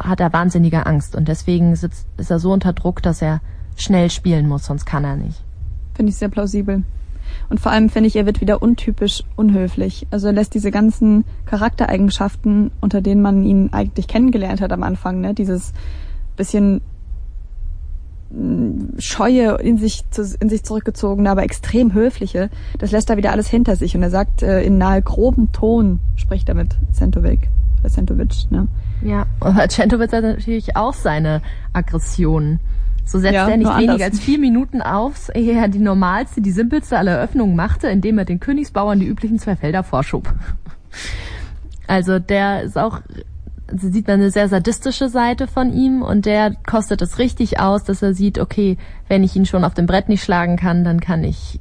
hat er wahnsinnige Angst. Und deswegen ist er so unter Druck, dass er schnell spielen muss, sonst kann er nicht. Finde ich sehr plausibel. Und vor allem finde ich, er wird wieder untypisch unhöflich. Also er lässt diese ganzen Charaktereigenschaften, unter denen man ihn eigentlich kennengelernt hat am Anfang, ne, dieses bisschen scheue, in sich zurückgezogene, aber extrem höfliche, das lässt er wieder alles hinter sich. Und er sagt, in nahe grobem Ton spricht er mit Centovic, ne? Ja, aber Centovic hat natürlich auch seine Aggressionen. So setzt er nicht weniger als 4 Minuten auf, ehe er die normalste, die simpelste aller Eröffnungen machte, indem er den Königsbauern die üblichen 2 Felder vorschob. Also der ist auch, also sieht man eine sehr sadistische Seite von ihm und der kostet es richtig aus, dass er sieht, okay, wenn ich ihn schon auf dem Brett nicht schlagen kann, dann kann ich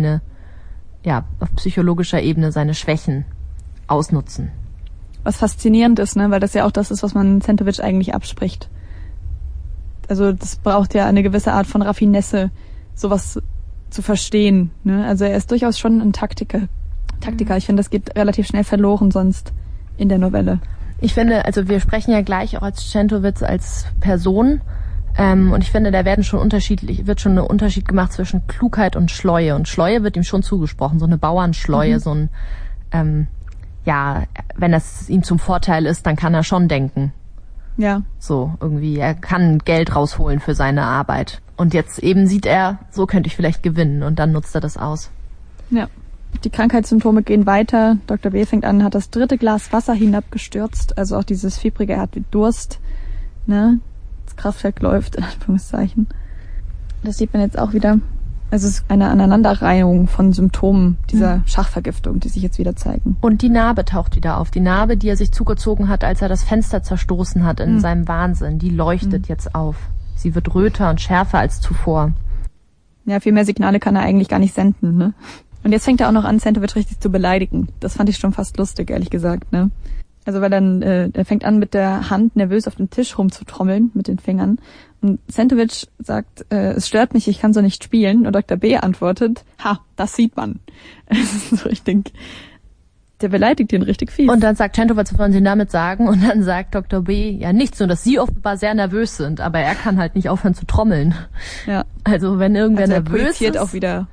auf psychologischer Ebene seine Schwächen ausnutzen. Was faszinierend ist, ne, weil das ja auch das ist, was man Centovic eigentlich abspricht. Also das braucht ja eine gewisse Art von Raffinesse, sowas zu verstehen, ne? Also er ist durchaus schon ein Taktiker. Ich finde, das geht relativ schnell verloren sonst in der Novelle. Ich finde, also wir sprechen ja gleich auch als Centovic als Person, und ich finde, da wird schon ein Unterschied gemacht zwischen Klugheit und Schleue. Und Schleue wird ihm schon zugesprochen, so eine Bauernschleue, so ein, wenn das ihm zum Vorteil ist, dann kann er schon denken. Ja. So, irgendwie, er kann Geld rausholen für seine Arbeit. Und jetzt eben sieht er, so könnte ich vielleicht gewinnen, und dann nutzt er das aus. Ja. Die Krankheitssymptome gehen weiter. Dr. B. fängt an, hat das 3. Glas Wasser hinabgestürzt, also auch dieses Fiebrige, er hat wie Durst, ne? Das Kraftwerk läuft, in Anführungszeichen. Das sieht man jetzt auch wieder. Also es ist eine Aneinanderreihung von Symptomen dieser Schachvergiftung, die sich jetzt wieder zeigen. Und die Narbe taucht wieder auf. Die Narbe, die er sich zugezogen hat, als er das Fenster zerstoßen hat in seinem Wahnsinn, die leuchtet jetzt auf. Sie wird röter und schärfer als zuvor. Ja, viel mehr Signale kann er eigentlich gar nicht senden, ne? Und jetzt fängt er auch noch an, Centovic richtig zu beleidigen. Das fand ich schon fast lustig, ehrlich gesagt, ne? Also weil dann, er fängt an, mit der Hand nervös auf dem Tisch rumzutrommeln, mit den Fingern. Und Centovic sagt, es stört mich, ich kann so nicht spielen. Und Dr. B. antwortet, das sieht man. Das ist so richtig, der beleidigt ihn richtig fies. Und dann sagt Centovic, was wollen Sie damit sagen? Und dann sagt Dr. B. ja nichts, nur dass Sie offenbar sehr nervös sind, aber er kann halt nicht aufhören zu trommeln. Ja. Also wenn irgendwer nervös ist. Er projiziert auch wieder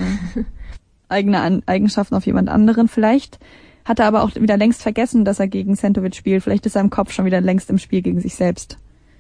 eigene Eigenschaften auf jemand anderen vielleicht. Hat er aber auch wieder längst vergessen, dass er gegen Centovic spielt. Vielleicht ist er im Kopf schon wieder längst im Spiel gegen sich selbst.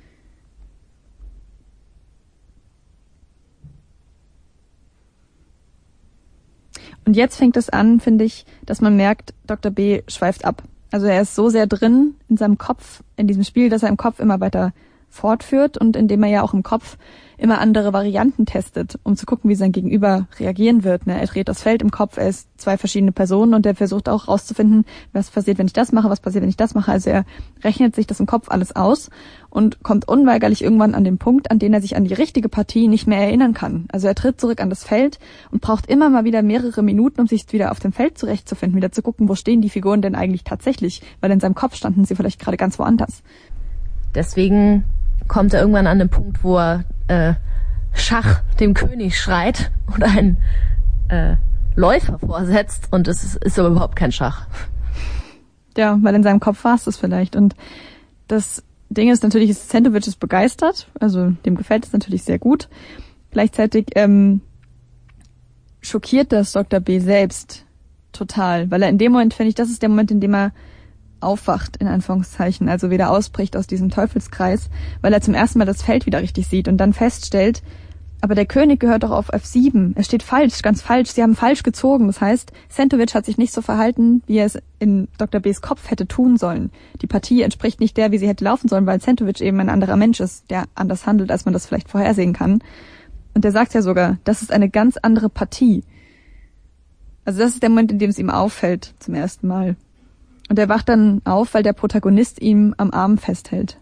Und jetzt fängt es an, finde ich, dass man merkt, Dr. B. schweift ab. Also er ist so sehr drin in seinem Kopf, in diesem Spiel, dass er im Kopf immer weiter fortführt und indem er ja auch im Kopf immer andere Varianten testet, um zu gucken, wie sein Gegenüber reagieren wird. Er dreht das Feld im Kopf, er ist 2 verschiedene Personen und er versucht auch rauszufinden, was passiert, wenn ich das mache, was passiert, wenn ich das mache. Also er rechnet sich das im Kopf alles aus und kommt unweigerlich irgendwann an den Punkt, an den er sich an die richtige Partie nicht mehr erinnern kann. Also er tritt zurück an das Feld und braucht immer mal wieder mehrere Minuten, um sich wieder auf dem Feld zurechtzufinden, wieder zu gucken, wo stehen die Figuren denn eigentlich tatsächlich, weil in seinem Kopf standen sie vielleicht gerade ganz woanders. Deswegen kommt er irgendwann an den Punkt, wo er Schach dem König schreit oder einen Läufer vorsetzt und es ist aber überhaupt kein Schach. Ja, weil in seinem Kopf war es das vielleicht. Und das Ding ist natürlich, Centovic ist begeistert, also dem gefällt es natürlich sehr gut. Gleichzeitig schockiert das Dr. B. selbst total, weil er in dem Moment, finde ich, das ist der Moment, in dem er aufwacht, in Anführungszeichen, also wieder ausbricht aus diesem Teufelskreis, weil er zum ersten Mal das Feld wieder richtig sieht und dann feststellt, aber der König gehört doch auf F7. Er steht falsch, ganz falsch. Sie haben falsch gezogen. Das heißt, Centovic hat sich nicht so verhalten, wie er es in Dr. B.'s Kopf hätte tun sollen. Die Partie entspricht nicht der, wie sie hätte laufen sollen, weil Centovic eben ein anderer Mensch ist, der anders handelt, als man das vielleicht vorhersehen kann. Und der sagt ja sogar, das ist eine ganz andere Partie. Also das ist der Moment, in dem es ihm auffällt, zum ersten Mal. Und er wacht dann auf, weil der Protagonist ihm am Arm festhält.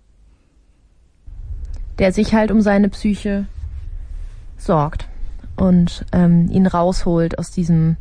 Der sich halt um seine Psyche sorgt und ihn rausholt aus dieser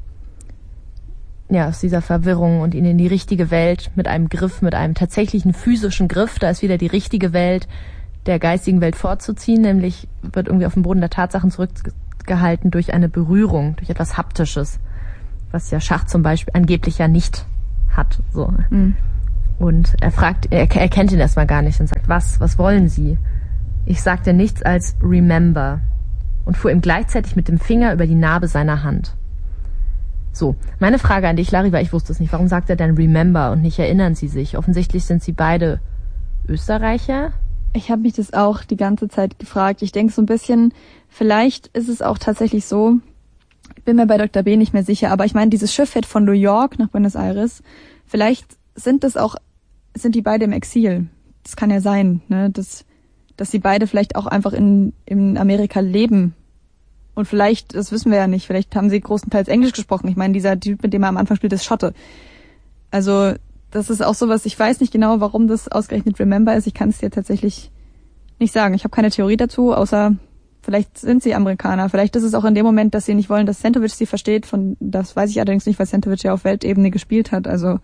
Verwirrung und ihn in die richtige Welt mit einem Griff, mit einem tatsächlichen physischen Griff. Da ist wieder die richtige Welt der geistigen Welt vorzuziehen, nämlich wird irgendwie auf den Boden der Tatsachen zurückgehalten durch eine Berührung, durch etwas Haptisches, was ja Schach zum Beispiel angeblich ja nicht hat. So. Und er kennt ihn erstmal gar nicht und sagt, was wollen Sie? Ich sagte nichts als remember und fuhr ihm gleichzeitig mit dem Finger über die Narbe seiner Hand. So, meine Frage an dich, Larry, weil ich wusste es nicht. Warum sagt er denn remember und nicht erinnern Sie sich? Offensichtlich sind Sie beide Österreicher. Ich habe mich das auch die ganze Zeit gefragt. Ich denke so ein bisschen, vielleicht ist es auch tatsächlich so, ich bin mir bei Dr. B nicht mehr sicher, aber ich meine, dieses Schiff fährt von New York nach Buenos Aires. Vielleicht sind die beide im Exil. Das kann ja sein, ne, dass sie beide vielleicht auch einfach in Amerika leben. Und vielleicht, das wissen wir ja nicht, vielleicht haben sie großenteils Englisch gesprochen. Ich meine, dieser Typ, mit dem er am Anfang spielt, ist Schotte. Also, das ist auch sowas, ich weiß nicht genau, warum das ausgerechnet Remember ist. Ich kann es dir tatsächlich nicht sagen. Ich habe keine Theorie dazu, außer vielleicht sind sie Amerikaner. Vielleicht ist es auch in dem Moment, dass sie nicht wollen, dass Santovich sie versteht. Das weiß ich allerdings nicht, weil Santovich ja auf Weltebene gespielt hat. Also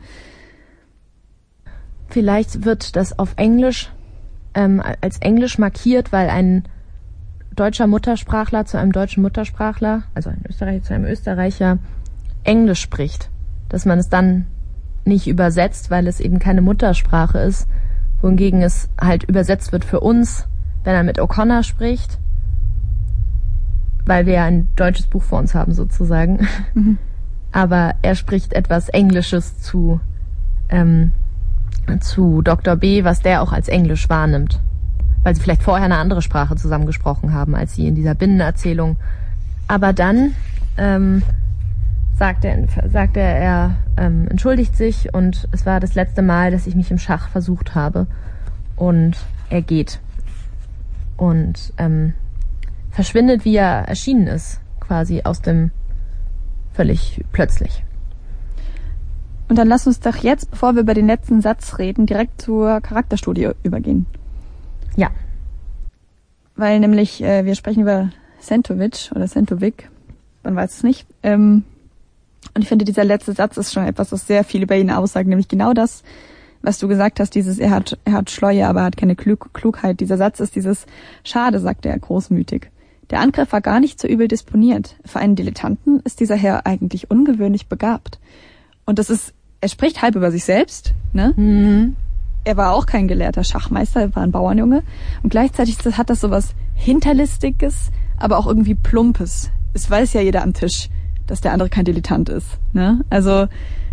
vielleicht wird das auf Englisch als Englisch markiert, weil ein deutscher Muttersprachler zu einem deutschen Muttersprachler, also ein Österreicher zu einem Österreicher, Englisch spricht. Dass man es dann nicht übersetzt, weil es eben keine Muttersprache ist, wohingegen es halt übersetzt wird für uns, wenn er mit O'Connor spricht, weil wir ja ein deutsches Buch vor uns haben sozusagen. Mhm. Aber er spricht etwas Englisches zu Dr. B, was der auch als Englisch wahrnimmt. Weil sie vielleicht vorher eine andere Sprache zusammengesprochen haben, als sie in dieser Binnenerzählung. Aber dann sagt er entschuldigt sich und es war das letzte Mal, dass ich mich im Schach versucht habe. Und er geht. Und verschwindet, wie er erschienen ist, quasi aus dem völlig plötzlich. Und dann lass uns doch jetzt, bevor wir über den letzten Satz reden, direkt zur Charakterstudie übergehen. Ja. Weil nämlich, wir sprechen über Santovich oder Santovic, man weiß es nicht. Und ich finde, dieser letzte Satz ist schon etwas, was sehr viel über ihn aussagt, nämlich genau das, was du gesagt hast, dieses, er hat Schleue, aber er hat keine Klugheit. Dieser Satz ist dieses, schade, sagt er großmütig. Der Angriff war gar nicht so übel disponiert. Für einen Dilettanten ist dieser Herr eigentlich ungewöhnlich begabt. Und das ist, er spricht halb über sich selbst, ne? Mhm. Er war auch kein gelehrter Schachmeister, er war ein Bauernjunge. Und gleichzeitig hat das sowas Hinterlistiges, aber auch irgendwie Plumpes. Es weiß ja jeder am Tisch, dass der andere kein Dilettant ist, ne? Also,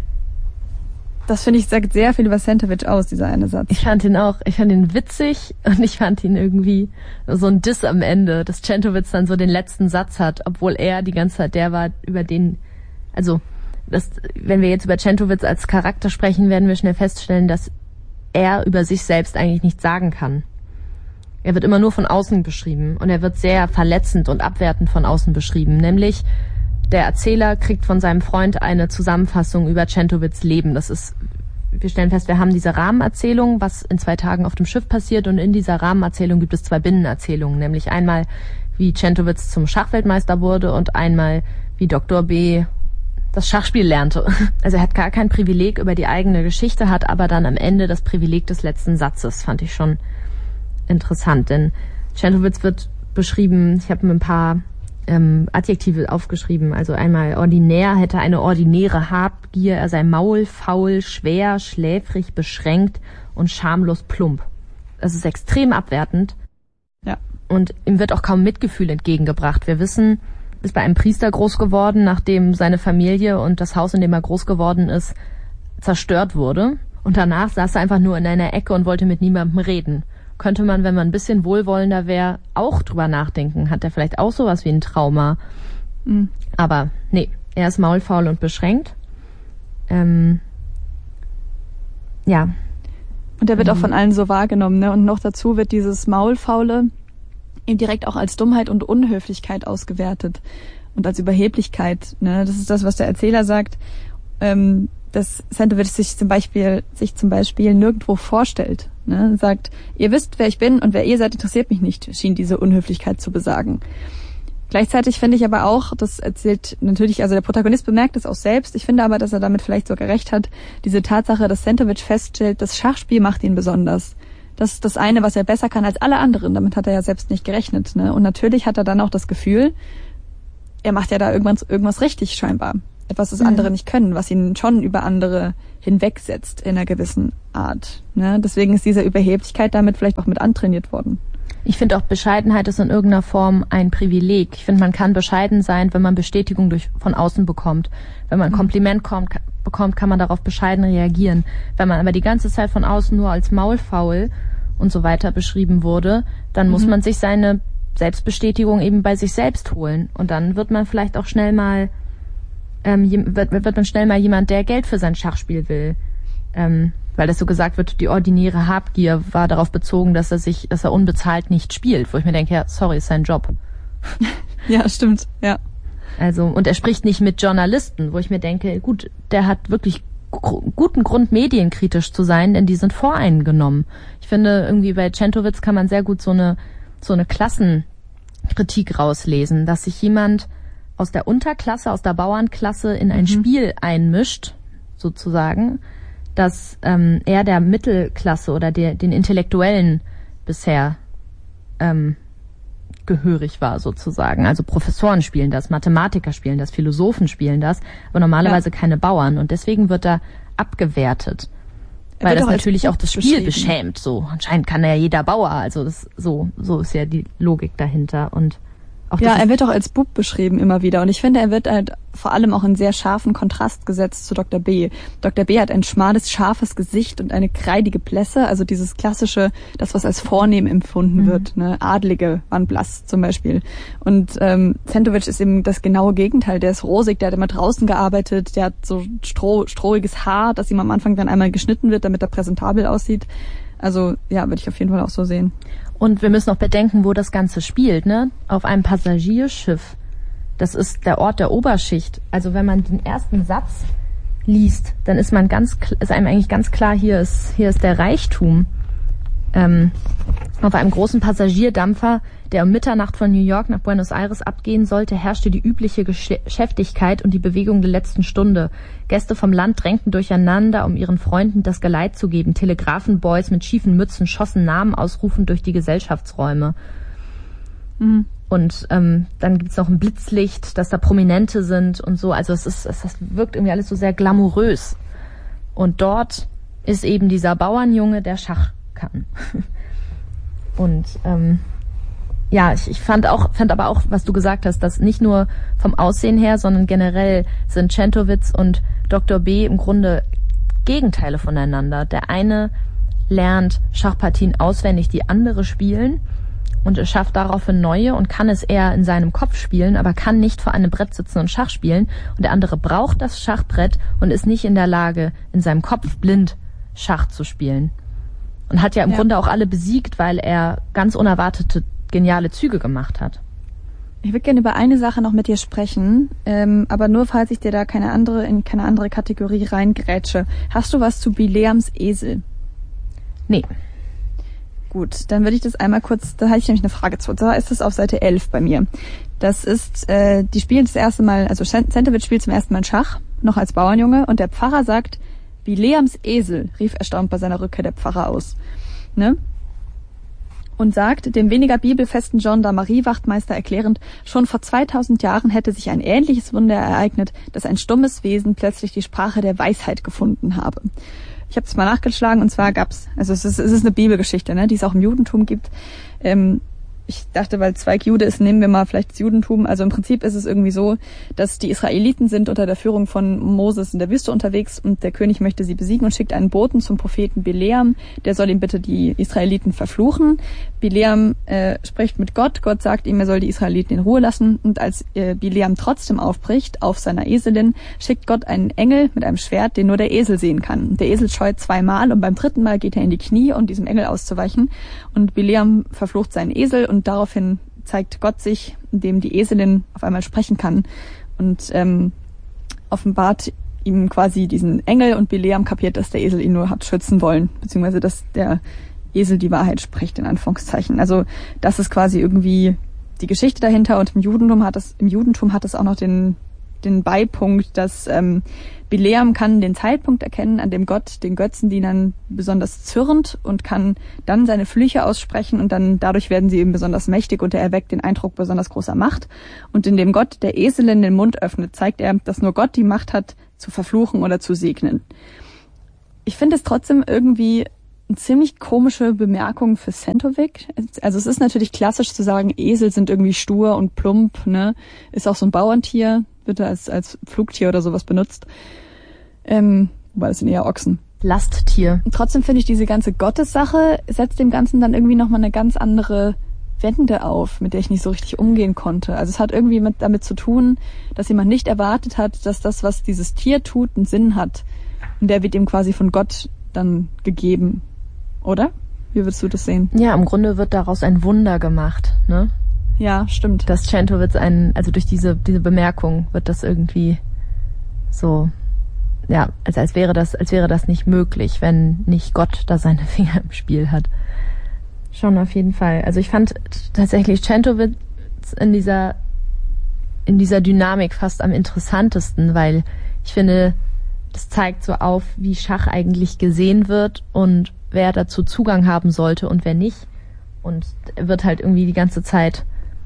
das finde ich, sagt sehr viel über Santovich aus, dieser eine Satz. Ich fand ihn witzig und ich fand ihn irgendwie so ein Diss am Ende, dass Centovic dann so den letzten Satz hat, obwohl er die ganze Zeit der war, über den, also, wenn wir jetzt über Centovic als Charakter sprechen, werden wir schnell feststellen, dass er über sich selbst eigentlich nichts sagen kann. Er wird immer nur von außen beschrieben und er wird sehr verletzend und abwertend von außen beschrieben, nämlich der Erzähler kriegt von seinem Freund eine Zusammenfassung über Centovics Leben. Wir stellen fest, wir haben diese Rahmenerzählung, was in 2 Tagen auf dem Schiff passiert, und in dieser Rahmenerzählung gibt es 2 Binnenerzählungen, nämlich einmal, wie Centovic zum Schachweltmeister wurde und einmal, wie Dr. B das Schachspiel lernte. Also er hat gar kein Privileg über die eigene Geschichte, hat aber dann am Ende das Privileg des letzten Satzes. Fand ich schon interessant, denn Centovic wird beschrieben, ich habe mir ein paar Adjektive aufgeschrieben, also einmal ordinär, hätte eine ordinäre Habgier, er sei maul, faul, schwer, schläfrig, beschränkt und schamlos plump. Das ist extrem abwertend. Ja. Und ihm wird auch kaum Mitgefühl entgegengebracht. Wir wissen, ist bei einem Priester groß geworden, nachdem seine Familie und das Haus, in dem er groß geworden ist, zerstört wurde. Und danach saß er einfach nur in einer Ecke und wollte mit niemandem reden. Könnte man, wenn man ein bisschen wohlwollender wäre, auch drüber nachdenken. Hat er vielleicht auch sowas wie ein Trauma? Mhm. Aber nee, er ist maulfaul und beschränkt. Ja. Und er wird auch von allen so wahrgenommen, ne? Und noch dazu wird dieses Maulfaule ihm direkt auch als Dummheit und Unhöflichkeit ausgewertet und als Überheblichkeit, ne? Das ist das, was der Erzähler sagt, dass Santovich sich zum Beispiel nirgendwo vorstellt, ne? Sagt, ihr wisst, wer ich bin und wer ihr seid, interessiert mich nicht, schien diese Unhöflichkeit zu besagen. Gleichzeitig finde ich aber auch, das erzählt natürlich, also der Protagonist bemerkt es auch selbst, ich finde aber, dass er damit vielleicht sogar recht hat, diese Tatsache, dass Santovich feststellt, das Schachspiel macht ihn besonders. Das ist das eine, was er besser kann als alle anderen. Damit hat er ja selbst nicht gerechnet, ne? Und natürlich hat er dann auch das Gefühl, er macht ja da irgendwas richtig scheinbar. etwas, was andere nicht können, was ihn schon über andere hinwegsetzt in einer gewissen Art. Ne? Deswegen ist diese Überheblichkeit damit vielleicht auch mit antrainiert worden. Ich finde auch, Bescheidenheit ist in irgendeiner Form ein Privileg. Ich finde, man kann bescheiden sein, wenn man Bestätigung von außen bekommt. Wenn man ein Kompliment bekommt, kann man darauf bescheiden reagieren. Wenn man aber die ganze Zeit von außen nur als maulfaul und so weiter beschrieben wurde, dann muss man sich seine Selbstbestätigung eben bei sich selbst holen. Und dann wird man vielleicht auch schnell mal jemand, der Geld für sein Schachspiel will. Weil das so gesagt wird, die ordinäre Habgier war darauf bezogen, dass er unbezahlt nicht spielt. Wo ich mir denke, ja, sorry, ist sein Job. Ja, stimmt, ja. Also, und er spricht nicht mit Journalisten, wo ich mir denke, gut, der hat wirklich guten Grund, medienkritisch zu sein, denn die sind voreingenommen. Ich finde, irgendwie bei Centowitz kann man sehr gut so eine Klassenkritik rauslesen, dass sich jemand aus der Unterklasse, aus der Bauernklasse in ein Spiel einmischt, sozusagen, dass er der Mittelklasse oder den Intellektuellen bisher gehörig war, sozusagen. Also Professoren spielen das, Mathematiker spielen das, Philosophen spielen das, aber normalerweise keine Bauern. Und deswegen wird er abgewertet. Weil das natürlich auch das Spiel beschämt. So, anscheinend kann ja jeder Bauer. Also so ist ja die Logik dahinter. Und auch er wird auch als Bub beschrieben immer wieder. Und ich finde, er wird halt vor allem auch in sehr scharfen Kontrast gesetzt zu Dr. B. Dr. B hat ein schmales, scharfes Gesicht und eine kreidige Blässe. Also dieses klassische, das, was als vornehm empfunden wird. Ne? Adlige waren blass zum Beispiel. Und Centowitz ist eben das genaue Gegenteil. Der ist rosig, der hat immer draußen gearbeitet. Der hat so strohiges Haar, das ihm am Anfang dann einmal geschnitten wird, damit er präsentabel aussieht. Also ja, würde ich auf jeden Fall auch so sehen. Und wir müssen auch bedenken, wo das Ganze spielt, ne? Auf einem Passagierschiff. Das ist der Ort der Oberschicht. Also wenn man den ersten Satz liest, dann ist einem eigentlich ganz klar, hier ist der Reichtum. Auf einem großen Passagierdampfer, der um Mitternacht von New York nach Buenos Aires abgehen sollte, herrschte die übliche Geschäftigkeit und die Bewegung der letzten Stunde. Gäste vom Land drängten durcheinander, um ihren Freunden das Geleit zu geben. Telegrafenboys mit schiefen Mützen schossen Namen ausrufend durch die Gesellschaftsräume. Und dann gibt's noch ein Blitzlicht, dass da Prominente sind und so. Also es wirkt irgendwie alles so sehr glamourös. Und dort ist eben dieser Bauernjunge, der Schach kann. Und ich fand aber auch, was du gesagt hast, dass nicht nur vom Aussehen her, sondern generell sind Centowitz und Dr. B im Grunde Gegenteile voneinander. Der eine lernt Schachpartien auswendig, die andere spielen und er schafft daraufhin neue und kann es eher in seinem Kopf spielen, aber kann nicht vor einem Brett sitzen und Schach spielen. Und der andere braucht das Schachbrett und ist nicht in der Lage, in seinem Kopf blind Schach zu spielen. Und hat ja im Grunde auch alle besiegt, weil er ganz unerwartete, geniale Züge gemacht hat. Ich würde gerne über eine Sache noch mit dir sprechen, aber nur, falls ich dir da in keine andere Kategorie reingrätsche. Hast du was zu Bileams Esel? Nee. Gut, dann würde ich das einmal kurz, da hatte ich nämlich eine Frage zu. Da ist es auf Seite 11 bei mir. Das ist, die spielen das erste Mal, also Centowitz spielt zum ersten Mal Schach, noch als Bauernjunge, und der Pfarrer sagt, Bileams Esel, rief erstaunt bei seiner Rückkehr der Pfarrer aus. Ne? Und sagt, dem weniger bibelfesten Gendarmerie-Wachtmeister erklärend, schon vor 2000 Jahren hätte sich ein ähnliches Wunder ereignet, dass ein stummes Wesen plötzlich die Sprache der Weisheit gefunden habe. Ich habe es mal nachgeschlagen, und zwar es ist eine Bibelgeschichte, ne, die es auch im Judentum gibt. Ich dachte, weil Zweig Jude ist, nehmen wir mal vielleicht das Judentum. Also im Prinzip ist es irgendwie so, dass die Israeliten sind unter der Führung von Moses in der Wüste unterwegs und der König möchte sie besiegen und schickt einen Boten zum Propheten Bileam. Der soll ihm bitte die Israeliten verfluchen. Bileam spricht mit Gott. Gott sagt ihm, er soll die Israeliten in Ruhe lassen. Und als Bileam trotzdem aufbricht auf seiner Eselin, schickt Gott einen Engel mit einem Schwert, den nur der Esel sehen kann. Der Esel scheut 2-mal und beim 3. Mal geht er in die Knie, um diesem Engel auszuweichen. Und Bileam verflucht seinen Esel und daraufhin zeigt Gott sich, indem die Eselin auf einmal sprechen kann und offenbart ihm quasi diesen Engel, und Bileam kapiert, dass der Esel ihn nur hat schützen wollen, beziehungsweise dass der Esel die Wahrheit spricht, in Anführungszeichen. Also das ist quasi irgendwie die Geschichte dahinter, und im Judentum hat es auch noch den den Beipunkt, dass Bileam kann den Zeitpunkt erkennen, an dem Gott den Götzendienern besonders zürnt und kann dann seine Flüche aussprechen und dann dadurch werden sie eben besonders mächtig und er erweckt den Eindruck besonders großer Macht. Und indem Gott der Eselin den Mund öffnet, zeigt er, dass nur Gott die Macht hat, zu verfluchen oder zu segnen. Ich finde es trotzdem irgendwie eine ziemlich komische Bemerkung für Centovic. Also es ist natürlich klassisch zu sagen, Esel sind irgendwie stur und plump, ne? Ist auch so ein Bauerntier, wird als Pflugtier oder sowas benutzt. Wobei das sind eher Ochsen. Lasttier. Und trotzdem finde ich, diese ganze Gottessache setzt dem Ganzen dann irgendwie nochmal eine ganz andere Wende auf, mit der ich nicht so richtig umgehen konnte. Also es hat irgendwie damit zu tun, dass jemand nicht erwartet hat, dass das, was dieses Tier tut, einen Sinn hat. Und der wird ihm quasi von Gott dann gegeben. Oder? Wie würdest du das sehen? Ja, im Grunde wird daraus ein Wunder gemacht, ne? Ja, stimmt. Dass Centovic also durch diese Bemerkung wird das irgendwie so, ja, als wäre das nicht möglich, wenn nicht Gott da seine Finger im Spiel hat. Schon auf jeden Fall. Also ich fand tatsächlich Centovic in dieser Dynamik fast am interessantesten, weil ich finde, das zeigt so auf, wie Schach eigentlich gesehen wird und wer dazu Zugang haben sollte und wer nicht. Und er wird halt irgendwie die ganze Zeit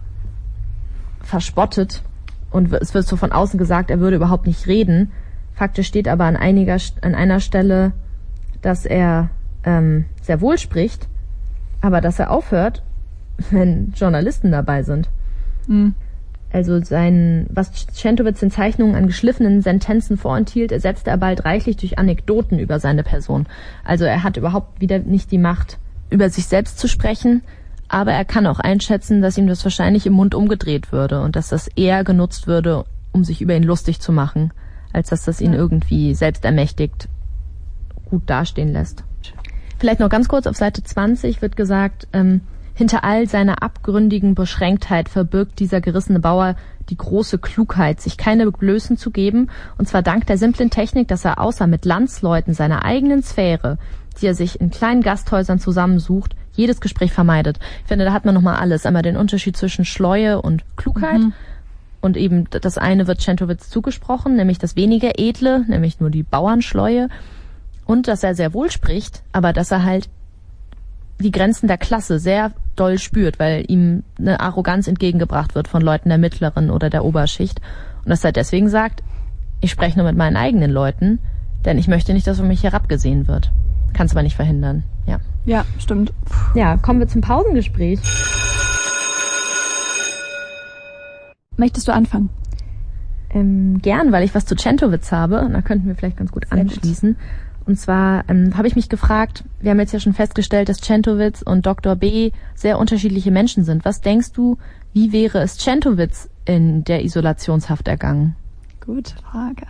verspottet und es wird so von außen gesagt, er würde überhaupt nicht reden. Faktisch steht aber an einer Stelle, dass er sehr wohl spricht, aber dass er aufhört, wenn Journalisten dabei sind. Mhm. Also was Centovic in Zeichnungen an geschliffenen Sentenzen vorenthielt, ersetzte er bald reichlich durch Anekdoten über seine Person. Also er hat überhaupt wieder nicht die Macht, über sich selbst zu sprechen, aber er kann auch einschätzen, dass ihm das wahrscheinlich im Mund umgedreht würde und dass das eher genutzt würde, um sich über ihn lustig zu machen, als dass das ihn irgendwie selbst ermächtigt gut dastehen lässt. Vielleicht noch ganz kurz auf Seite 20 wird gesagt, hinter all seiner abgründigen Beschränktheit verbirgt dieser gerissene Bauer die große Klugheit, sich keine Blößen zu geben, und zwar dank der simplen Technik, dass er außer mit Landsleuten seiner eigenen Sphäre, die er sich in kleinen Gasthäusern zusammensucht, jedes Gespräch vermeidet. Ich finde, da hat man nochmal alles. Einmal den Unterschied zwischen Schleue und Klugheit. Mhm. Und eben das eine wird Centovic zugesprochen, nämlich das weniger Edle, nämlich nur die Bauernschleue. Und dass er sehr wohl spricht, aber dass er halt die Grenzen der Klasse sehr doll spürt, weil ihm eine Arroganz entgegengebracht wird von Leuten der mittleren oder der Oberschicht. Und dass er deswegen sagt, ich spreche nur mit meinen eigenen Leuten, denn ich möchte nicht, dass auf mich herabgesehen wird. Kann's aber nicht verhindern. Ja. Ja, stimmt. Ja, kommen wir zum Pausengespräch. Möchtest du anfangen? Gern, weil ich was zu Centovic habe. Und da könnten wir vielleicht ganz gut anschließen. Und zwar habe ich mich gefragt, wir haben jetzt ja schon festgestellt, dass Centovic und Dr. B. sehr unterschiedliche Menschen sind. Was denkst du, wie wäre es Centovic in der Isolationshaft ergangen? Gute Frage.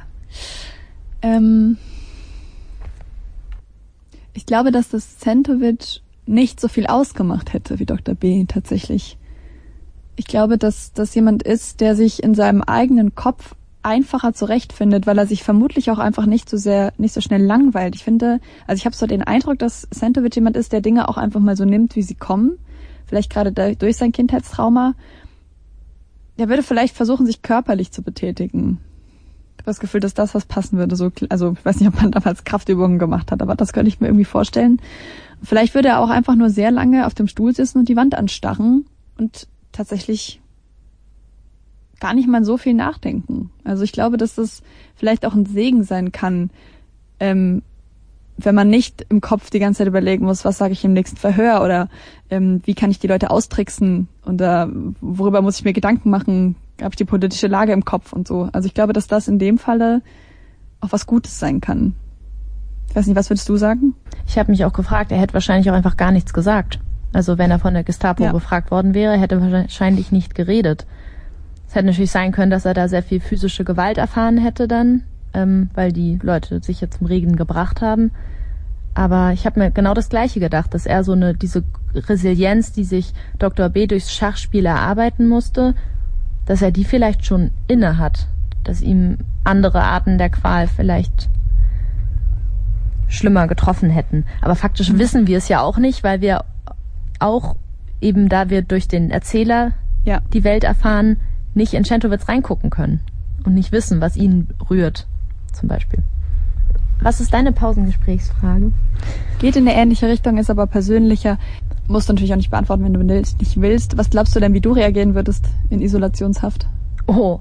Ich glaube, dass das Centovic nicht so viel ausgemacht hätte wie Dr. B. tatsächlich. Ich glaube, dass das jemand ist, der sich in seinem eigenen Kopf einfacher zurechtfindet, weil er sich vermutlich auch einfach nicht so schnell langweilt. Ich finde, also ich habe so den Eindruck, dass Centovic jemand ist, der Dinge auch einfach mal so nimmt, wie sie kommen. Vielleicht gerade durch sein Kindheitstrauma. Der würde vielleicht versuchen, sich körperlich zu betätigen. Ich habe das Gefühl, dass das was passen würde. Also ich weiß nicht, ob man damals Kraftübungen gemacht hat, aber das könnte ich mir irgendwie vorstellen. Vielleicht würde er auch einfach nur sehr lange auf dem Stuhl sitzen und die Wand anstarren und tatsächlich gar nicht mal so viel nachdenken. Also ich glaube, dass das vielleicht auch ein Segen sein kann, wenn man nicht im Kopf die ganze Zeit überlegen muss, was sage ich im nächsten Verhör oder wie kann ich die Leute austricksen und worüber muss ich mir Gedanken machen, habe ich die politische Lage im Kopf und so. Also ich glaube, dass das in dem Falle auch was Gutes sein kann. Ich weiß nicht, was würdest du sagen? Ich habe mich auch gefragt, er hätte wahrscheinlich auch einfach gar nichts gesagt. Also wenn er von der Gestapo befragt worden wäre, hätte er wahrscheinlich nicht geredet. Es hätte natürlich sein können, dass er da sehr viel physische Gewalt erfahren hätte dann, weil die Leute sich jetzt zum Reden gebracht haben. Aber ich habe mir genau das Gleiche gedacht, dass er diese Resilienz, die sich Dr. B. durchs Schachspiel erarbeiten musste, dass er die vielleicht schon inne hat, dass ihm andere Arten der Qual vielleicht schlimmer getroffen hätten. Aber faktisch wissen wir es ja auch nicht, weil wir auch eben, da wir durch den Erzähler die Welt erfahren, nicht in Centovic reingucken können. und nicht wissen, was ihn rührt, zum Beispiel. Was ist deine Pausengesprächsfrage? Geht in eine ähnliche Richtung, ist aber persönlicher. Musst du natürlich auch nicht beantworten, wenn du nicht willst. Was glaubst du denn, wie du reagieren würdest in Isolationshaft? Oh.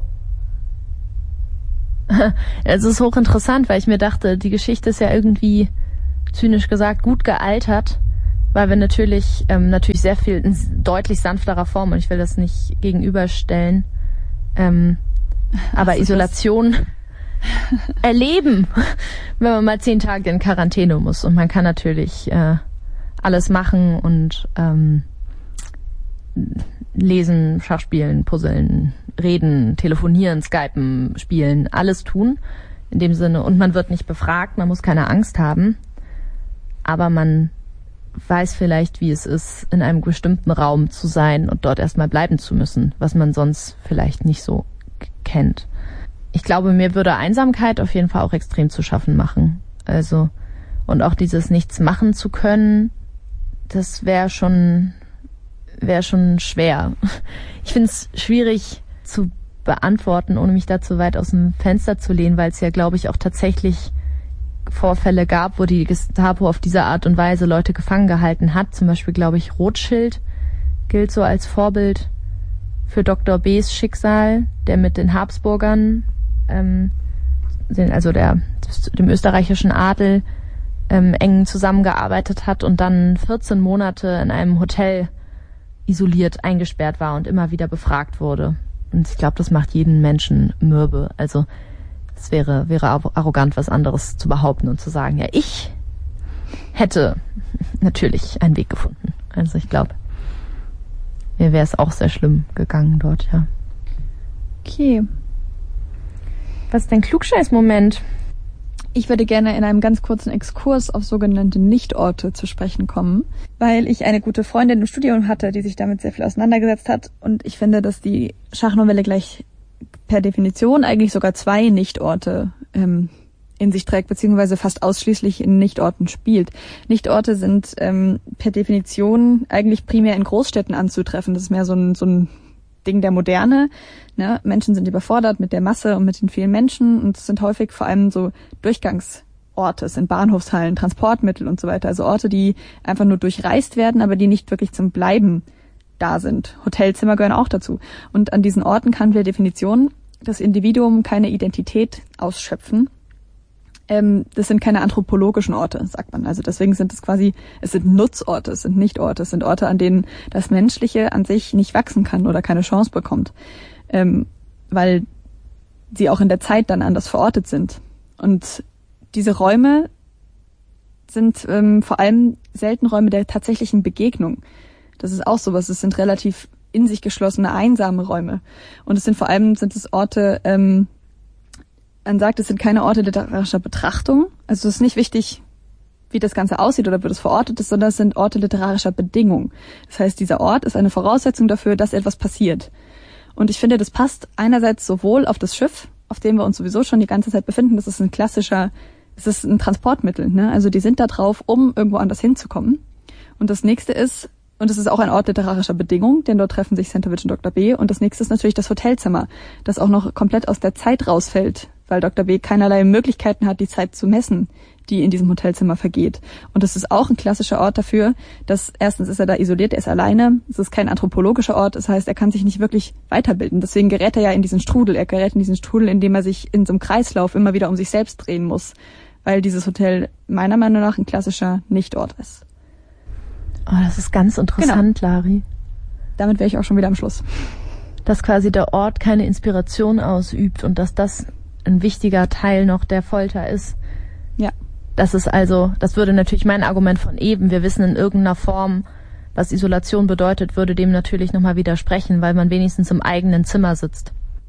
Es ist hochinteressant, weil ich mir dachte, die Geschichte ist ja irgendwie, zynisch gesagt, gut gealtert, weil wir natürlich sehr viel in deutlich sanfterer Form, und ich will das nicht gegenüberstellen, aber Isolation erleben, wenn man mal 10 Tage in Quarantäne muss. Und man kann natürlich alles machen und lesen, Schach spielen, puzzeln, reden, telefonieren, skypen, spielen, alles tun in dem Sinne. Und man wird nicht befragt, man muss keine Angst haben, aber man weiß vielleicht, wie es ist, in einem bestimmten Raum zu sein und dort erstmal bleiben zu müssen, was man sonst vielleicht nicht so kennt. Ich glaube, mir würde Einsamkeit auf jeden Fall auch extrem zu schaffen machen. Also, und auch dieses Nichts machen zu können, das wäre schon schwer. Ich finde es schwierig zu beantworten, ohne mich da zu weit aus dem Fenster zu lehnen, weil es ja, glaube ich, auch tatsächlich Vorfälle gab, wo die Gestapo auf diese Art und Weise Leute gefangen gehalten hat. Zum Beispiel, glaube ich, Rothschild gilt so als Vorbild für Dr. B.'s Schicksal, der mit den Habsburgern, dem österreichischen Adel, eng zusammengearbeitet hat und dann 14 Monate in einem Hotel isoliert eingesperrt war und immer wieder befragt wurde. Und ich glaube, das macht jeden Menschen mürbe. Also es wäre arrogant, was anderes zu behaupten und zu sagen, ja, ich hätte natürlich einen Weg gefunden. Also ich glaube, mir wäre es auch sehr schlimm gegangen dort, ja. Okay. Was ist dein Klugscheiß-Moment? Ich würde gerne in einem ganz kurzen Exkurs auf sogenannte Nichtorte zu sprechen kommen, weil ich eine gute Freundin im Studium hatte, die sich damit sehr viel auseinandergesetzt hat. Und ich finde, dass die Schachnovelle gleich per Definition eigentlich sogar 2 Nichtorte in sich trägt, beziehungsweise fast ausschließlich in Nichtorten spielt. Nichtorte sind per Definition eigentlich primär in Großstädten anzutreffen. Das ist mehr so ein Ding der Moderne. Ne? Menschen sind überfordert mit der Masse und mit den vielen Menschen, und es sind häufig vor allem so Durchgangsorte, es sind Bahnhofshallen, Transportmittel und so weiter. Also Orte, die einfach nur durchreist werden, aber die nicht wirklich zum Bleiben da sind. Hotelzimmer gehören auch dazu. Und an diesen Orten kann per Definition das Individuum keine Identität ausschöpfen. Das sind keine anthropologischen Orte, sagt man. Also deswegen sind es sind Nutzorte, es sind Nichtorte, es sind Orte, an denen das Menschliche an sich nicht wachsen kann oder keine Chance bekommt, weil sie auch in der Zeit dann anders verortet sind. Und diese Räume sind vor allem selten Räume der tatsächlichen Begegnung. Das ist auch sowas, es sind relativ in sich geschlossene, einsame Räume. Und es sind Orte, man sagt, es sind keine Orte literarischer Betrachtung. Also es ist nicht wichtig, wie das Ganze aussieht oder wie das verortet ist, sondern es sind Orte literarischer Bedingung. Das heißt, dieser Ort ist eine Voraussetzung dafür, dass etwas passiert. Und ich finde, das passt einerseits sowohl auf das Schiff, auf dem wir uns sowieso schon die ganze Zeit befinden. Das ist ein Transportmittel, ne? Also die sind da drauf, um irgendwo anders hinzukommen. Und das nächste ist, und es ist auch ein Ort literarischer Bedingung, denn dort treffen sich Centowitsch und Dr. B. Und das nächste ist natürlich das Hotelzimmer, das auch noch komplett aus der Zeit rausfällt, weil Dr. B. keinerlei Möglichkeiten hat, die Zeit zu messen, die in diesem Hotelzimmer vergeht. Und das ist auch ein klassischer Ort dafür, dass erstens ist er da isoliert, er ist alleine, es ist kein anthropologischer Ort, das heißt, er kann sich nicht wirklich weiterbilden. Deswegen gerät er ja in diesen Strudel. Er gerät in diesen Strudel, indem er sich in so einem Kreislauf immer wieder um sich selbst drehen muss, weil dieses Hotel meiner Meinung nach ein klassischer Nichtort ist. Oh, das ist ganz interessant, genau. Lari. Damit wäre ich auch schon wieder am Schluss. Dass quasi der Ort keine Inspiration ausübt und dass das ein wichtiger Teil noch der Folter ist. Ja. Das würde natürlich mein Argument von eben, wir wissen in irgendeiner Form, was Isolation bedeutet, würde dem natürlich nochmal widersprechen, weil man wenigstens im eigenen Zimmer sitzt.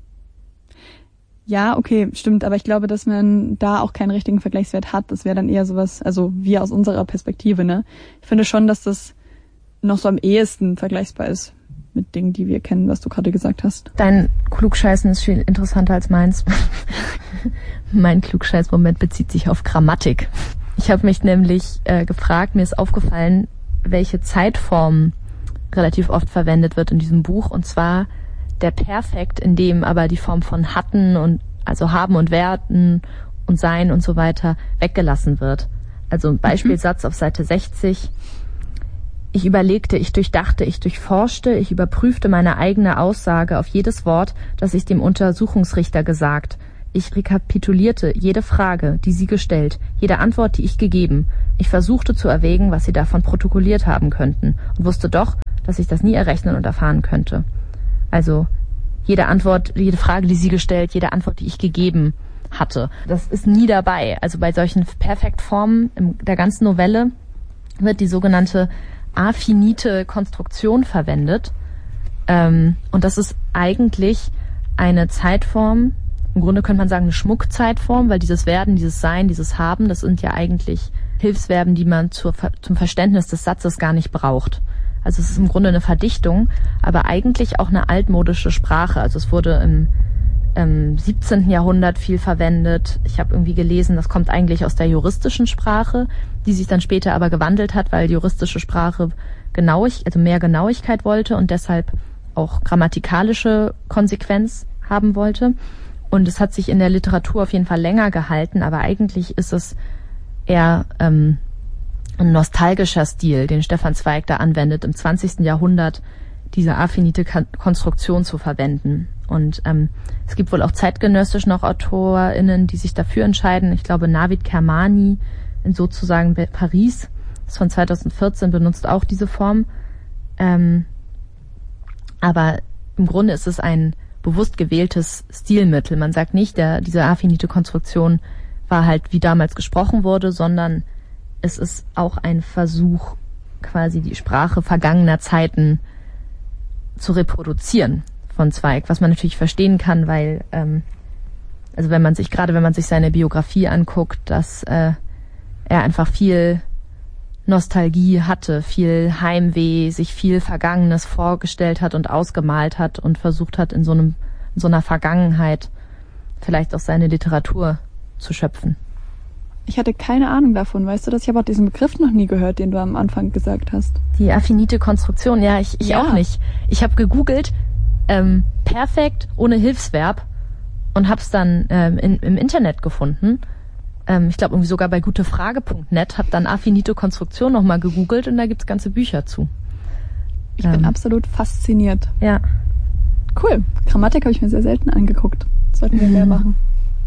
Ja, okay, stimmt, aber ich glaube, dass man da auch keinen richtigen Vergleichswert hat. Das wäre dann eher sowas, also wir aus unserer Perspektive, ne? Ich finde schon, dass das noch so am ehesten vergleichbar ist mit Dingen, die wir kennen, was du gerade gesagt hast. Dein Klugscheißen ist viel interessanter als meins. Mein Klugscheiß-Moment bezieht sich auf Grammatik. Ich habe mich nämlich gefragt, mir ist aufgefallen, welche Zeitform relativ oft verwendet wird in diesem Buch, und zwar der Perfekt, in dem aber die Form von hatten und also haben und werden und sein und so weiter weggelassen wird. Also ein Beispielsatz auf Seite 60. Ich überlegte, ich durchdachte, ich durchforschte, ich überprüfte meine eigene Aussage auf jedes Wort, das ich dem Untersuchungsrichter gesagt. Ich rekapitulierte jede Frage, die sie gestellt, jede Antwort, die ich gegeben. Ich versuchte zu erwägen, was sie davon protokolliert haben könnten und wusste doch, dass ich das nie errechnen und erfahren könnte. Also jede Antwort, jede Frage, die sie gestellt, jede Antwort, die ich gegeben hatte. Das ist nie dabei. Also bei solchen Perfektformen der ganzen Novelle wird die sogenannte affinite Konstruktion verwendet. Und das ist eigentlich eine Zeitform, im Grunde könnte man sagen eine Schmuckzeitform, weil dieses Werden, dieses Sein, dieses Haben, das sind ja eigentlich Hilfsverben, die man zum Verständnis des Satzes gar nicht braucht. Also es ist im Grunde eine Verdichtung, aber eigentlich auch eine altmodische Sprache. Also es wurde im 17. Jahrhundert viel verwendet. Ich habe irgendwie gelesen, das kommt eigentlich aus der juristischen Sprache, die sich dann später aber gewandelt hat, weil juristische Sprache mehr Genauigkeit wollte und deshalb auch grammatikalische Konsequenz haben wollte. Und es hat sich in der Literatur auf jeden Fall länger gehalten, aber eigentlich ist es eher ein nostalgischer Stil, den Stefan Zweig da anwendet, im 20. Jahrhundert diese affinite Konstruktion zu verwenden. Und es gibt wohl auch zeitgenössisch noch AutorInnen, die sich dafür entscheiden. Ich glaube, Navid Kermani in sozusagen Paris, das von 2014, benutzt auch diese Form. Aber im Grunde ist es ein bewusst gewähltes Stilmittel. Man sagt nicht, diese affinite Konstruktion war halt, wie damals gesprochen wurde, sondern es ist auch ein Versuch, quasi die Sprache vergangener Zeiten zu reproduzieren von Zweig, was man natürlich verstehen kann, weil also wenn man sich seine Biografie anguckt, dass er einfach viel Nostalgie hatte, viel Heimweh, sich viel Vergangenes vorgestellt hat und ausgemalt hat und versucht hat, in so einer Vergangenheit vielleicht auch seine Literatur zu schöpfen. Ich hatte keine Ahnung davon, weißt du das? Ich habe auch diesen Begriff noch nie gehört, den du am Anfang gesagt hast. Die affinite Konstruktion, ja, ich auch nicht. Ich habe gegoogelt, perfekt ohne Hilfsverb und hab's dann im Internet gefunden. Ich glaube irgendwie sogar bei gutefrage.net, hab dann affinite Konstruktion nochmal gegoogelt und da gibt's ganze Bücher zu. Ich bin absolut fasziniert. Ja. Cool. Grammatik habe ich mir sehr selten angeguckt. Sollten wir mehr machen.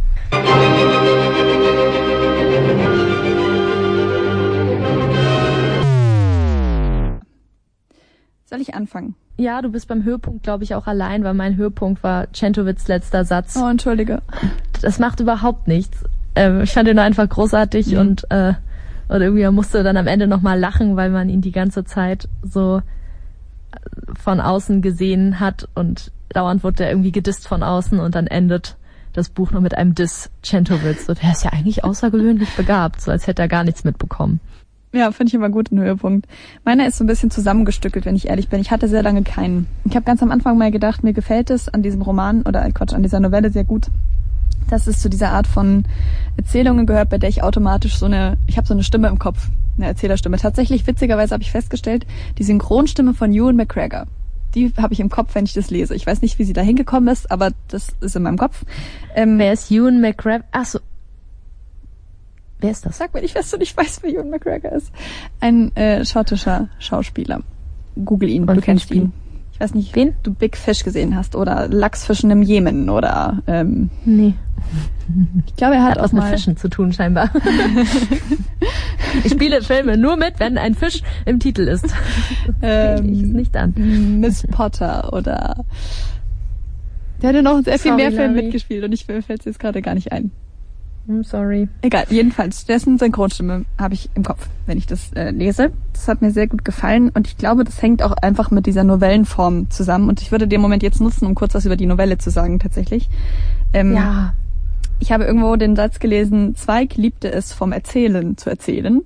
Soll ich anfangen? Ja, du bist beim Höhepunkt, glaube ich, auch allein, weil mein Höhepunkt war Centovics letzter Satz. Oh, entschuldige. Das macht überhaupt nichts. Ich fand ihn einfach großartig und irgendwie man musste dann am Ende nochmal lachen, weil man ihn die ganze Zeit so von außen gesehen hat und dauernd wurde er irgendwie gedisst von außen und dann endet das Buch noch mit einem Diss Centovics. So, der ist ja eigentlich außergewöhnlich begabt, so als hätte er gar nichts mitbekommen. Ja, finde ich immer gut, ein Höhepunkt. Meiner ist so ein bisschen zusammengestückelt, wenn ich ehrlich bin. Ich hatte sehr lange keinen. Ich habe ganz am Anfang mal gedacht, mir gefällt es an diesem Roman an dieser Novelle sehr gut, dass es zu dieser Art von Erzählungen gehört, bei der ich automatisch ich habe so eine Stimme im Kopf, eine Erzählerstimme. Tatsächlich, witzigerweise habe ich festgestellt, die Synchronstimme von Ewan McGregor, die habe ich im Kopf, wenn ich das lese. Ich weiß nicht, wie sie da hingekommen ist, aber das ist in meinem Kopf. Wer ist Ewan McGregor? Achso. Wer ist das? Sag mir nicht, dass du nicht weißt, wer Ewan McGregor ist. Ein schottischer Schauspieler. Google ihn, du kennst ihn. Ich weiß nicht, wen du Big Fish gesehen hast oder Lachsfischen im Jemen oder nee. Ich glaube, er hat auch was mit Fischen zu tun scheinbar. Ich spiele Filme nur mit, wenn ein Fisch im Titel ist. Ich es nicht an. Miss Potter oder der hatte noch sehr viel mehr Filme mitgespielt und mir fällt es jetzt gerade gar nicht ein. I'm sorry. Egal, jedenfalls, dessen Synchronstimme habe ich im Kopf, wenn ich das lese. Das hat mir sehr gut gefallen und ich glaube, das hängt auch einfach mit dieser Novellenform zusammen und ich würde den Moment jetzt nutzen, um kurz was über die Novelle zu sagen, tatsächlich. Ja. Ich habe irgendwo den Satz gelesen, Zweig liebte es, vom Erzählen zu erzählen.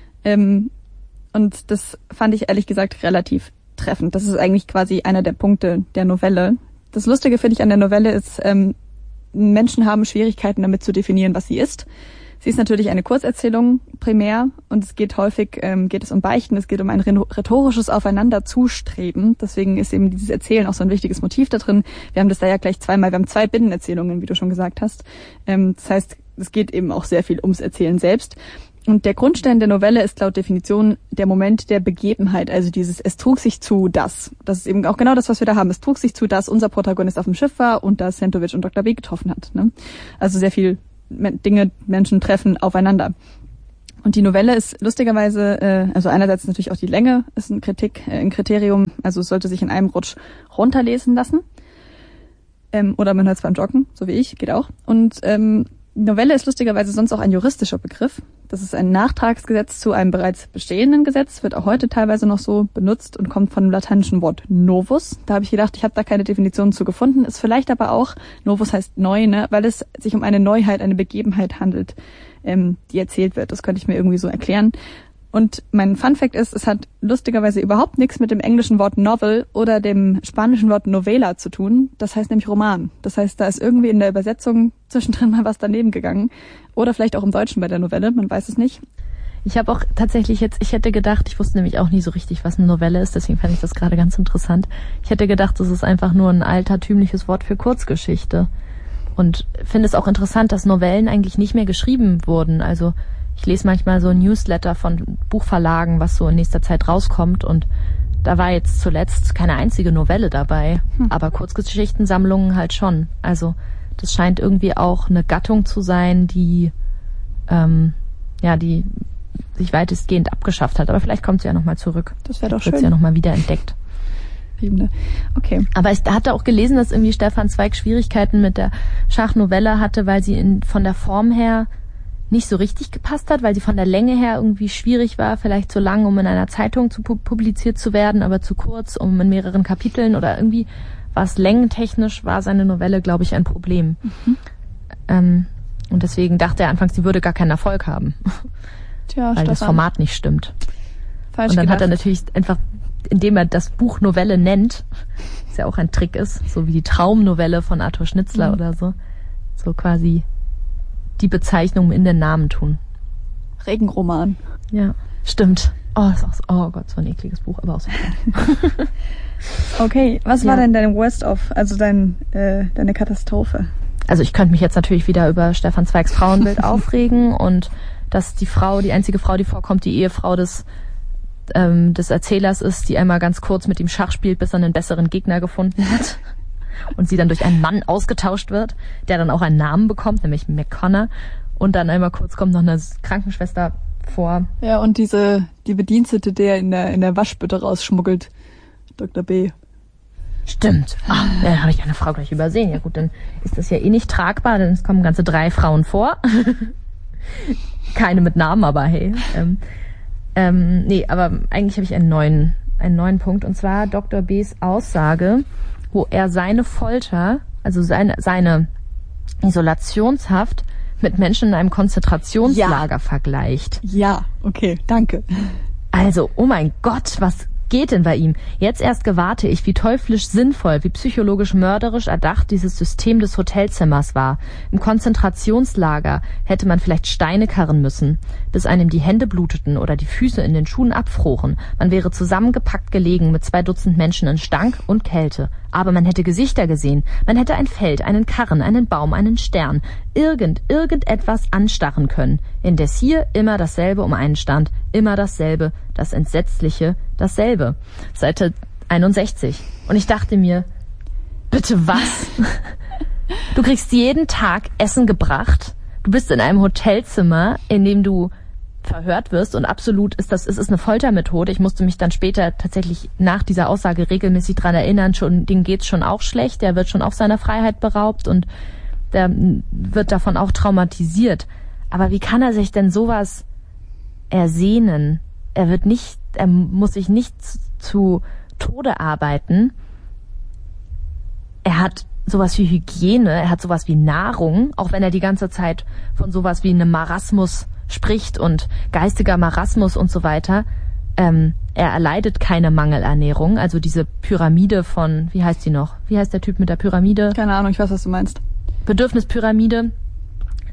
Und das fand ich ehrlich gesagt relativ treffend. Das ist eigentlich quasi einer der Punkte der Novelle. Das Lustige, finde ich, an der Novelle ist, Menschen haben Schwierigkeiten damit zu definieren, was sie ist. Sie ist natürlich eine Kurzerzählung primär und es geht häufig geht es um Beichten, es geht um ein rhetorisches Aufeinanderzustreben. Deswegen ist eben dieses Erzählen auch so ein wichtiges Motiv da drin. Wir haben das da ja gleich zweimal, wir haben 2 Binnenerzählungen, wie du schon gesagt hast. Das heißt, es geht eben auch sehr viel ums Erzählen selbst. Und der Grundstein der Novelle ist laut Definition der Moment der Begebenheit, also dieses es trug sich zu das. Das ist eben auch genau das, was wir da haben. Es trug sich zu, dass unser Protagonist auf dem Schiff war und dass Sentovic und Dr. B getroffen hat. Ne? Also sehr viel Dinge, Menschen treffen aufeinander. Und die Novelle ist lustigerweise, also einerseits natürlich auch die Länge ist ein Kriterium, also es sollte sich in einem Rutsch runterlesen lassen. Oder man hört es beim Joggen, so wie ich, geht auch. Und Novelle ist lustigerweise sonst auch ein juristischer Begriff. Das ist ein Nachtragsgesetz zu einem bereits bestehenden Gesetz, wird auch heute teilweise noch so benutzt und kommt von dem lateinischen Wort novus. Da habe ich gedacht, ich habe da keine Definition zu gefunden. Ist vielleicht aber auch, novus heißt neu, ne, weil es sich um eine Neuheit, eine Begebenheit handelt, die erzählt wird. Das könnte ich mir irgendwie so erklären. Und mein Funfact ist, es hat lustigerweise überhaupt nichts mit dem englischen Wort Novel oder dem spanischen Wort Novela zu tun. Das heißt nämlich Roman. Das heißt, da ist irgendwie in der Übersetzung zwischendrin mal was daneben gegangen. Oder vielleicht auch im Deutschen bei der Novelle, man weiß es nicht. Ich habe auch tatsächlich ich hätte gedacht, ich wusste nämlich auch nie so richtig, was eine Novelle ist, deswegen fand ich das gerade ganz interessant. Ich hätte gedacht, das ist einfach nur ein altertümliches Wort für Kurzgeschichte. Und finde es auch interessant, dass Novellen eigentlich nicht mehr geschrieben wurden. Also ich lese manchmal so ein Newsletter von Buchverlagen, was so in nächster Zeit rauskommt und da war jetzt zuletzt keine einzige Novelle dabei, aber Kurzgeschichtensammlungen halt schon. Also das scheint irgendwie auch eine Gattung zu sein, die die sich weitestgehend abgeschafft hat. Aber vielleicht kommt sie ja nochmal zurück. Das wäre doch schön. Wird sie ja nochmal wieder entdeckt. Okay. Aber ich hatte auch gelesen, dass irgendwie Stefan Zweig Schwierigkeiten mit der Schachnovelle hatte, weil sie von der Form her nicht so richtig gepasst hat, weil sie von der Länge her irgendwie schwierig war, vielleicht zu lang, um in einer Zeitung publiziert zu werden, aber zu kurz, um in mehreren Kapiteln oder irgendwie was längentechnisch war seine Novelle, glaube ich, ein Problem. Und deswegen dachte er anfangs, sie würde gar keinen Erfolg haben. Tja, weil Stefan, das Format nicht stimmt. Falsch und dann gedacht. hat er natürlich einfach, indem er das Buch Novelle nennt, was ja auch ein Trick ist, so wie die Traumnovelle von Arthur Schnitzler oder so quasi die Bezeichnung in den Namen tun. Regenroman. Ja, stimmt. Oh, ist auch so, oh Gott, so ein ekliges Buch, aber auch so gut. Okay, was war denn dein Worst-of, also deine Katastrophe? Also ich könnte mich jetzt natürlich wieder über Stefan Zweigs Frauenbild aufregen und dass die einzige Frau, die vorkommt, die Ehefrau des Erzählers ist, die einmal ganz kurz mit ihm Schach spielt, bis er einen besseren Gegner gefunden hat. Und sie dann durch einen Mann ausgetauscht wird, der dann auch einen Namen bekommt, nämlich McConnor. Und dann einmal kurz kommt noch eine Krankenschwester vor. Ja, und die Bedienstete, der in der Waschbütte rausschmuggelt. Dr. B. Stimmt. Da habe ich eine Frau gleich übersehen. Ja gut, dann ist das ja eh nicht tragbar, denn es kommen ganze 3 Frauen vor. Keine mit Namen, aber hey. Nee, aber eigentlich habe ich einen neuen Punkt. Und zwar Dr. B's Aussage, wo er seine Folter, also seine Isolationshaft mit Menschen in einem Konzentrationslager vergleicht. Ja, okay, danke. Also, oh mein Gott, was geht denn bei ihm? Jetzt erst gewahrte ich, wie teuflisch sinnvoll, wie psychologisch mörderisch erdacht dieses System des Hotelzimmers war. Im Konzentrationslager hätte man vielleicht Steine karren müssen, bis einem die Hände bluteten oder die Füße in den Schuhen abfroren. Man wäre zusammengepackt gelegen mit 2 Dutzend Menschen in Stank und Kälte. Aber man hätte Gesichter gesehen. Man hätte ein Feld, einen Karren, einen Baum, einen Stern, irgendetwas anstarren können. Indes hier immer dasselbe um einen stand, immer dasselbe, das Entsetzliche, dasselbe. Seite 61. Und ich dachte mir, bitte was? Du kriegst jeden Tag Essen gebracht. Du bist in einem Hotelzimmer, in dem du verhört wirst und absolut es ist eine Foltermethode. Ich musste mich dann später tatsächlich nach dieser Aussage regelmäßig dran erinnern, dem geht's schon auch schlecht, der wird schon auch seiner Freiheit beraubt und der wird davon auch traumatisiert. Aber wie kann er sich denn sowas ersehnen? Er muss sich nicht zu Tode arbeiten. Er hat sowas wie Hygiene, er hat sowas wie Nahrung, auch wenn er die ganze Zeit von sowas wie einem Marasmus spricht und geistiger Marasmus und so weiter. Er erleidet keine Mangelernährung, also diese Pyramide von, wie heißt die noch? Wie heißt der Typ mit der Pyramide? Keine Ahnung, ich weiß, was du meinst. Bedürfnispyramide,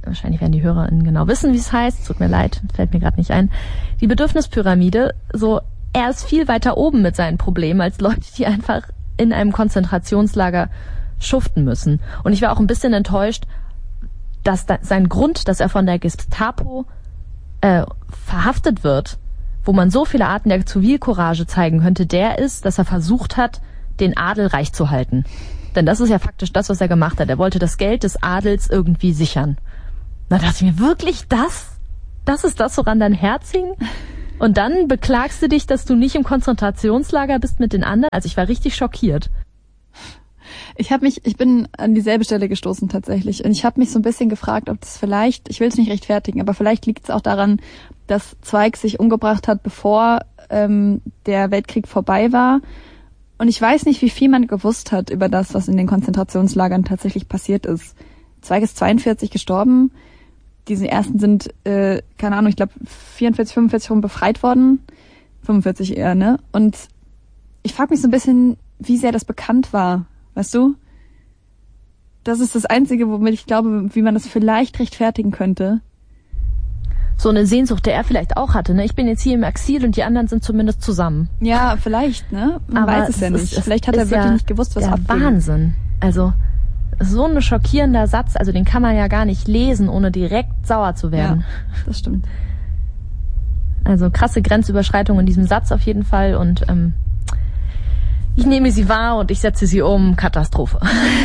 wahrscheinlich werden die HörerInnen genau wissen, wie es heißt. Tut mir leid, fällt mir gerade nicht ein. Die Bedürfnispyramide, so, er ist viel weiter oben mit seinen Problemen als Leute, die einfach in einem Konzentrationslager schuften müssen. Und ich war auch ein bisschen enttäuscht, dass sein Grund, dass er von der Gestapo verhaftet wird, wo man so viele Arten der Zivilcourage zeigen könnte, der ist, dass er versucht hat, den Adel reich zu halten. Denn das ist ja faktisch das, was er gemacht hat. Er wollte das Geld des Adels irgendwie sichern. Da dachte ich mir, wirklich das? Das ist das, woran dein Herz hing? Und dann beklagst du dich, dass du nicht im Konzentrationslager bist mit den anderen? Also ich war richtig schockiert. Ich bin an dieselbe Stelle gestoßen tatsächlich. Und ich habe mich so ein bisschen gefragt, ob das vielleicht, ich will es nicht rechtfertigen, aber vielleicht liegt es auch daran, dass Zweig sich umgebracht hat, bevor der Weltkrieg vorbei war. Und ich weiß nicht, wie viel man gewusst hat über das, was in den Konzentrationslagern tatsächlich passiert ist. Zweig ist 42 gestorben. Diese ersten sind, keine Ahnung, ich glaube 44, 45 rum befreit worden. 45 eher, ne? Und ich frage mich so ein bisschen, wie sehr das bekannt war. Weißt du? Das ist das Einzige, womit ich glaube, wie man das vielleicht rechtfertigen könnte. So eine Sehnsucht, der er vielleicht auch hatte, ne? Ich bin jetzt hier im Exil und die anderen sind zumindest zusammen. Ja, vielleicht, ne? Man aber weiß es ja nicht. Vielleicht hat er wirklich nicht gewusst, was abgeht. Wahnsinn. Also, so ein schockierender Satz, also den kann man ja gar nicht lesen, ohne direkt sauer zu werden. Ja, das stimmt. Also krasse Grenzüberschreitung in diesem Satz auf jeden Fall und ich nehme sie wahr und ich setze sie um. Katastrophe.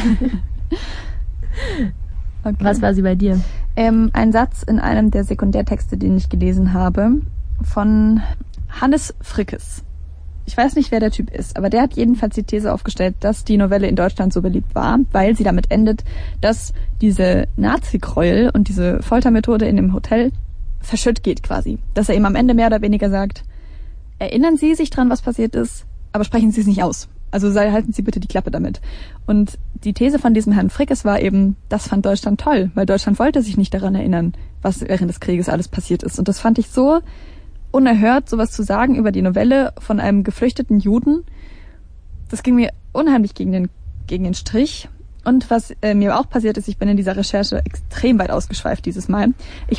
Okay. Was war sie bei dir? Ein Satz in einem der Sekundärtexte, den ich gelesen habe, von Hannes Frickes. Ich weiß nicht, wer der Typ ist, aber der hat jedenfalls die These aufgestellt, dass die Novelle in Deutschland so beliebt war, weil sie damit endet, dass diese Nazi-Gräuel und diese Foltermethode in dem Hotel verschütt geht quasi. Dass er ihm am Ende mehr oder weniger sagt, erinnern Sie sich dran, was passiert ist, aber sprechen Sie es nicht aus. Also halten Sie bitte die Klappe damit. Und die These von diesem Herrn Frickes war eben, das fand Deutschland toll, weil Deutschland wollte sich nicht daran erinnern, was während des Krieges alles passiert ist. Und das fand ich so unerhört, sowas zu sagen über die Novelle von einem geflüchteten Juden. Das ging mir unheimlich gegen den Strich. Und was mir auch passiert ist, ich bin in dieser Recherche extrem weit ausgeschweift dieses Mal.